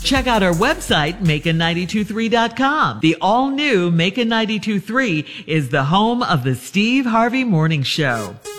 Check out our website, Macon923.com. The all-new Macon 92.3 is the home of the Steve Harvey Morning Show.